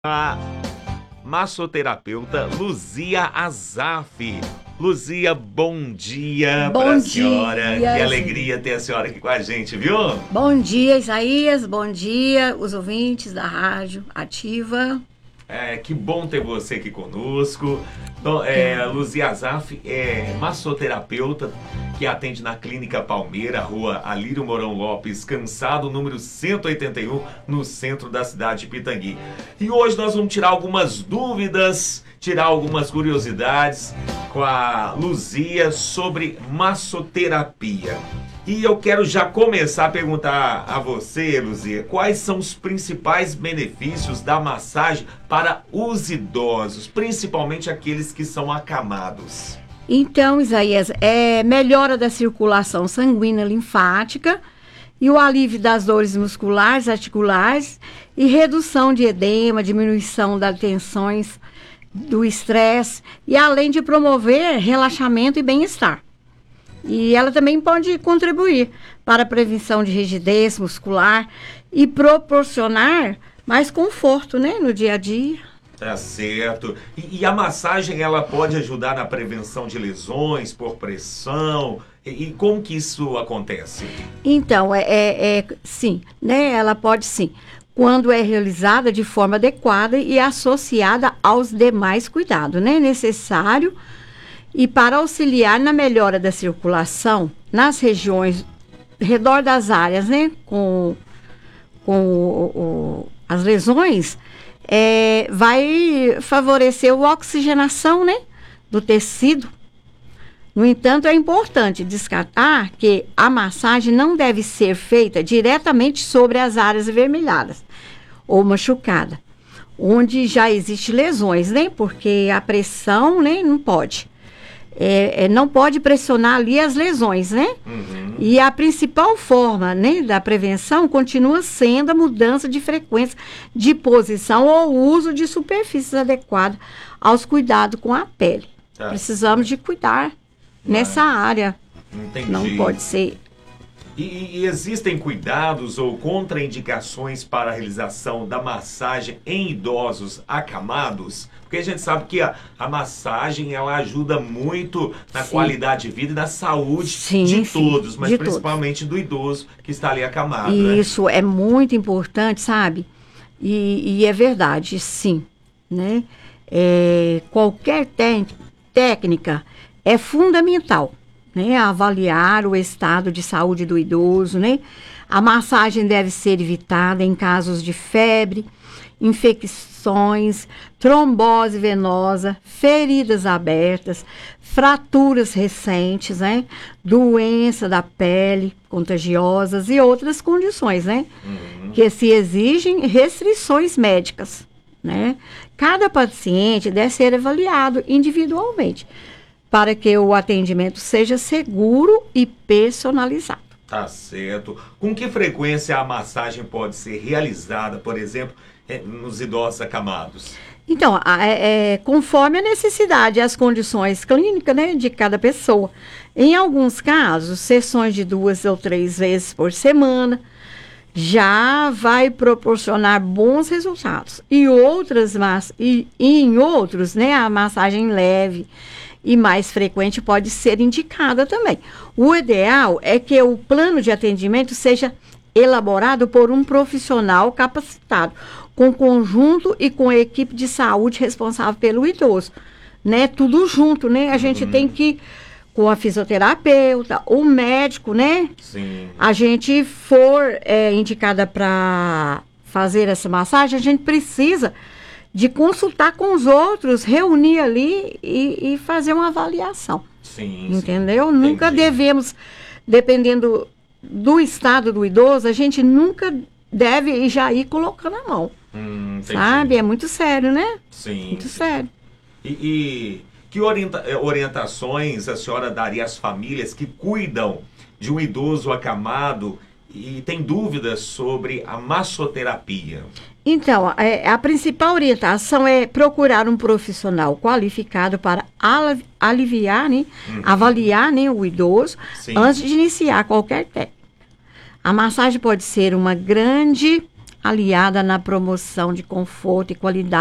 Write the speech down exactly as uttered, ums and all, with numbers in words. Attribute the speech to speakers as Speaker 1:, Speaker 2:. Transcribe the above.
Speaker 1: A massoterapeuta Luzia Azaf. Luzia, bom dia para a senhora. Que alegria ter a senhora aqui com a gente, viu?
Speaker 2: Bom dia, Isaías. Bom dia, os ouvintes da Rádio Ativa.
Speaker 1: É, que bom ter você aqui conosco. Então, é, Luzia Azaf é massoterapeuta que atende na Clínica Palmeira, Rua Alírio Mourão Lopes, Cansado, número cento e oitenta e um, no centro da cidade de Pitangui. E hoje nós vamos tirar algumas dúvidas, tirar algumas curiosidades com a Luzia sobre massoterapia. E eu quero já começar a perguntar a você, Luzia, quais são os principais benefícios da massagem para os idosos, principalmente aqueles que são acamados?
Speaker 2: Então, Isaías, é melhora da circulação sanguínea linfática e o alívio das dores musculares, articulares e redução de edema, diminuição das tensões, do estresse e além de promover relaxamento e bem-estar. E ela também pode contribuir para a prevenção de rigidez muscular e proporcionar mais conforto, né, no dia a dia.
Speaker 1: Tá certo. E, e a massagem, ela pode ajudar na prevenção de lesões por pressão? E, e como que isso acontece?
Speaker 2: Então, é, é, é sim, né, ela pode sim, quando é realizada de forma adequada e associada aos demais cuidados, né, necessário. E para auxiliar na melhora da circulação nas regiões, ao redor das áreas, né, com, com o, o, as lesões, é, vai favorecer a oxigenação, né, do tecido. No entanto, é importante destacar que a massagem não deve ser feita diretamente sobre as áreas avermelhadas ou machucadas, onde já existem lesões, né, porque a pressão, né, não pode. É, é, não pode pressionar ali as lesões, né? Uhum. E a principal forma, né, da prevenção continua sendo a mudança de frequência de posição ou uso de superfícies adequadas aos cuidados com a pele. Tá. Precisamos de cuidar nessa área.
Speaker 1: Entendi.
Speaker 2: Não pode ser...
Speaker 1: E, e existem cuidados ou contraindicações para a realização da massagem em idosos acamados? Porque a gente sabe que a, a massagem, ela ajuda muito na sim. qualidade de vida e na saúde sim, de sim, todos, mas principalmente todos. Do idoso que está ali acamado.
Speaker 2: Isso né? É muito importante, sabe? E, e é verdade, sim. Né? É, qualquer técnica é fundamental. Né, avaliar o estado de saúde do idoso, né? A massagem deve ser evitada em casos de febre, infecções, trombose venosa, feridas abertas, fraturas recentes, né? Doença da pele, contagiosas e outras condições, né? Uhum. Que se exigem restrições médicas, né? Cada paciente deve ser avaliado individualmente, para que o atendimento seja seguro e personalizado.
Speaker 1: Tá certo. Com que frequência a massagem pode ser realizada, por exemplo, nos idosos acamados?
Speaker 2: Então, é, é, conforme a necessidade e as condições clínicas, né, de cada pessoa. Em alguns casos, sessões de duas ou três vezes por semana já vai proporcionar bons resultados. E outras, mas, e, e em outros, né, a massagem leve e mais frequente pode ser indicada também. O ideal é que o plano de atendimento seja elaborado por um profissional capacitado, com conjunto e com a equipe de saúde responsável pelo idoso, né? Tudo junto, né? A gente uhum. tem que, com a fisioterapeuta, o médico, né? Sim. A gente for é, indicada para fazer essa massagem, a gente precisa de consultar com os outros, reunir ali e, e fazer uma avaliação. Sim. Entendeu? Sim. Nunca devemos, dependendo do estado do idoso, a gente nunca deve já ir colocando a mão. Hum, sabe? É muito sério, né?
Speaker 1: Sim.
Speaker 2: Muito sim. sério.
Speaker 1: E, e que orienta, orientações a senhora daria às famílias que cuidam de um idoso acamado e tem dúvidas sobre a massoterapia?
Speaker 2: Então, a, a principal orientação é procurar um profissional qualificado para aliv- aliviar, né, uhum. avaliar, né, o idoso sim. antes de iniciar qualquer técnica. A massagem pode ser uma grande aliada na promoção de conforto e qualidade